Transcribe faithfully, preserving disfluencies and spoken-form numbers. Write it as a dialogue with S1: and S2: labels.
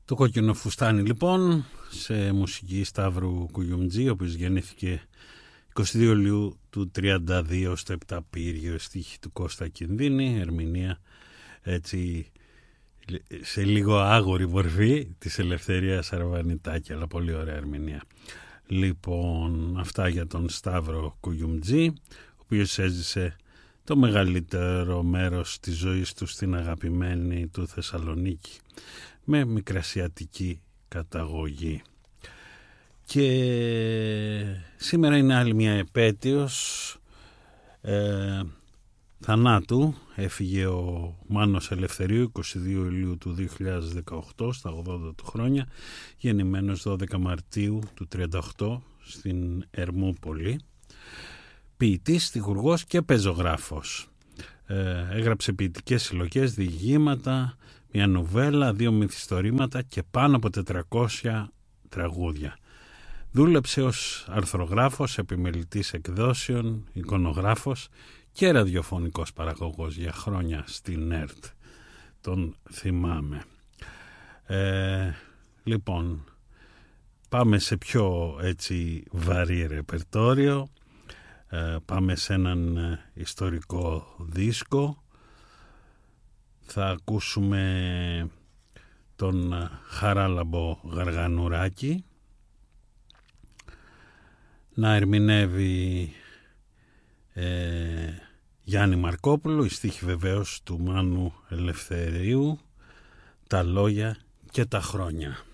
S1: Το κόκκινο φουστάνι λοιπόν, σε μουσική Σταύρου Κουγιουμτζή, ο οποίος γεννήθηκε εικοστή δεύτερη Ιουλίου του τριάντα δύο στο Επταπύργιο, στίχη του Κώστα Κινδύνη, ερμηνεία έτσι σε λίγο άγορη μορφή της Ελευθερίας Αρβανιτάκη, αλλά πολύ ωραία ερμηνεία. Λοιπόν, αυτά για τον Σταύρο Κουγιουμτζή, ο οποίος έζησε το μεγαλύτερο μέρος της ζωής του στην αγαπημένη του Θεσσαλονίκη, με μικρασιατική καταγωγή. Και σήμερα είναι άλλη μια επέτειος ε, θανάτου. Έφυγε ο Μάνος Ελευθερίου εικοστή δεύτερη Ιουλίου του δύο χιλιάδες δεκαοκτώ στα ογδόντα του χρόνια, γεννημένος δώδεκα Μαρτίου του τριάντα οκτώ στην Ερμούπολη. Ποιητής, στιχουργός και πεζογράφος. Ε, έγραψε ποιητικές συλλογές, διηγήματα, μια νουβέλα, δύο μυθιστορήματα και πάνω από τετρακόσια τραγούδια. Δούλεψε ως αρθρογράφος, επιμελητής εκδόσεων, εικονογράφος και ραδιοφωνικός παραγωγός για χρόνια στην ΕΡΤ. Τον θυμάμαι. Ε, λοιπόν, πάμε σε πιο έτσι βαρύ ρεπερτόριο. Ε, πάμε σε έναν ιστορικό δίσκο. Θα ακούσουμε τον Χαράλαμπο Γαργανουράκη να ερμηνεύει ε, Γιάννη Μαρκόπουλου, η στίχη βεβαίως του Μάνου Ελευθερίου, τα λόγια και τα χρόνια.